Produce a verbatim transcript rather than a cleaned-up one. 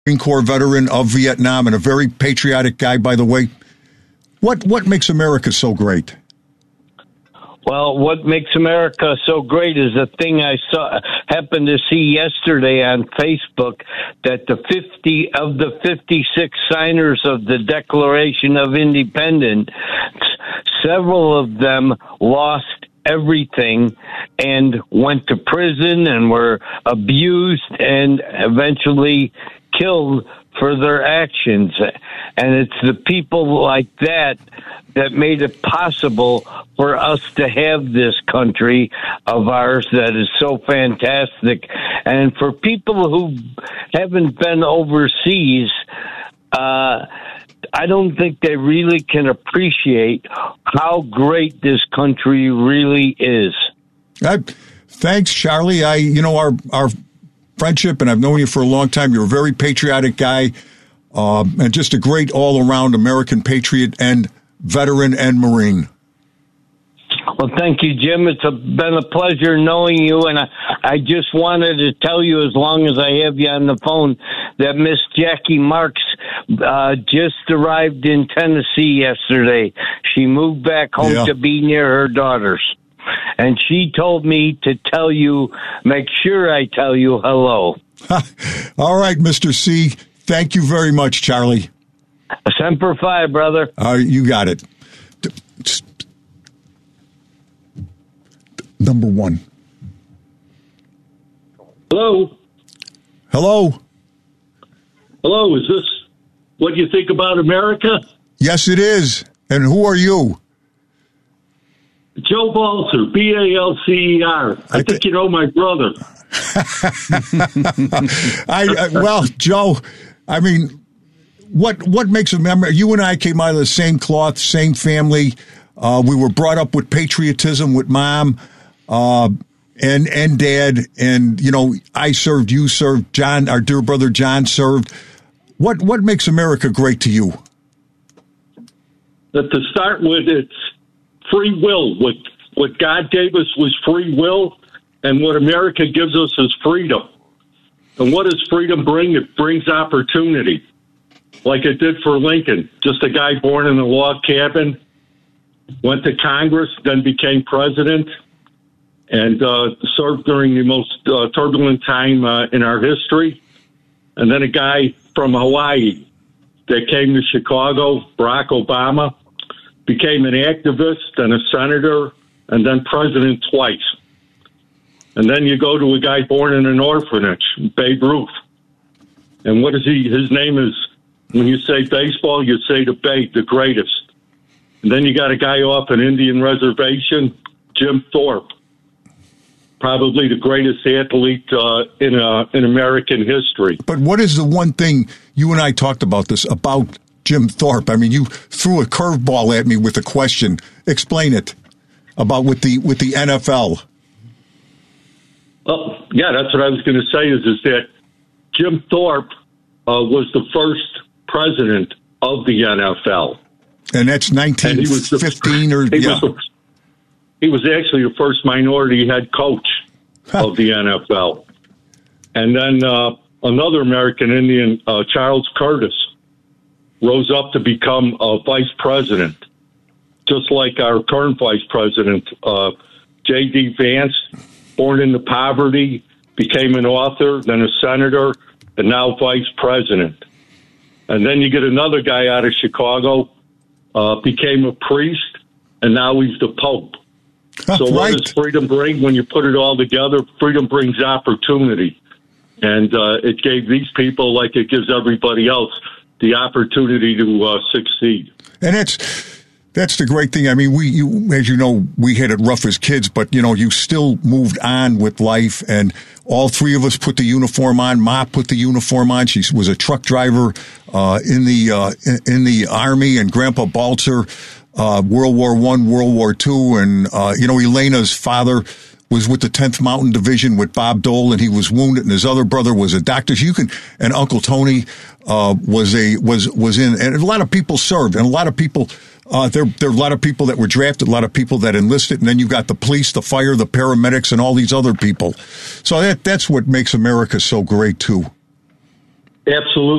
Marine Corps veteran of Vietnam and a very patriotic guy, by the way. What what makes America so great? Well, what makes America so great is a thing I saw happened to see yesterday on Facebook, that the fifty of the fifty-six signers of the Declaration of Independence, several of them lost everything and went to prison and were abused and eventually killed for their actions. And it's the people like that that made it possible for us to have this country of ours that is so fantastic. And for people who haven't been overseas, uh, I don't think they really can appreciate how great this country really is. I, thanks, Charlie. I, you know, our, our friendship, and I've known you for a long time. You're a very patriotic guy, uh, and just a great all-around American patriot and veteran and Marine. Well, thank you, Jim. It's a, been a pleasure knowing you, and I, I just wanted to tell you, as long as I have you on the phone, that Miss Jackie Marks uh, just arrived in Tennessee yesterday. She moved back home yeah. to be near her daughters, and she told me to tell you, make sure I tell you hello. All right, Mister C. Thank you very much, Charlie. Semper Fi, brother. Uh, you got it. Number one. Hello. Hello. Hello. Is this what you think about America? Yes, it is. And who are you? Joe Balcer, B A L C E R. I, I think th- you know my brother. I, I well, Joe, I mean, what what makes a member? You and I came out of the same cloth, same family. Uh, we were brought up with patriotism with mom uh, and and dad, and you know, I served, you served, John, our dear brother John served. What what makes America great to you? That to start with, it's free will. What what God gave us was free will, and what America gives us is freedom. And what does freedom bring? It brings opportunity, like it did for Lincoln. Just a guy born in a log cabin, went to Congress, then became president, and uh, served during the most uh, turbulent time uh, in our history. And then a guy from Hawaii that came to Chicago, Barack Obama, became an activist, then a senator, and then president twice. And then you go to a guy born in an orphanage, Babe Ruth. And what is he? His name is, when you say baseball, you say the Babe, the greatest. And then you got a guy off an Indian reservation, Jim Thorpe, probably the greatest athlete uh, in uh, in American history. But what is the one thing, you and I talked about this, about Jim Thorpe? I mean, you threw a curveball at me with a question. Explain it about with the with the N F L. Well, yeah, that's what I was going to say is, is that Jim Thorpe uh, was the first president of the N F L. And that's nineteen fifteen or, he yeah. Was the, he was actually the first minority head coach huh. of the N F L. And then uh, another American Indian, uh, Charles Curtis, rose up to become a vice president, just like our current vice president, uh, J D Vance, born into poverty, became an author, then a senator, and now vice president. And then you get another guy out of Chicago, uh, became a priest, and now he's the Pope. That's so what right. does freedom bring when you put it all together? Freedom brings opportunity. And uh, it gave these people, like it gives everybody else, the opportunity to uh, succeed. And that's that's the great thing. I mean, we, you, as you know, we had it rough as kids, but you know, you still moved on with life. And all three of us put the uniform on. Ma put the uniform on. She was a truck driver uh, in the uh, in, in the Army, and Grandpa Balzer, uh, World War One, World War Two, and uh, you know, Elena's father was with the tenth Mountain Division with Bob Dole, and he was wounded, and his other brother was a doctor. So you can, and Uncle Tony uh, was a was was in, and a lot of people served, and a lot of people. Uh, there, there are a lot of people that were drafted, a lot of people that enlisted, and then you've got the police, the fire, the paramedics, and all these other people. So that that's what makes America so great too. Absolutely.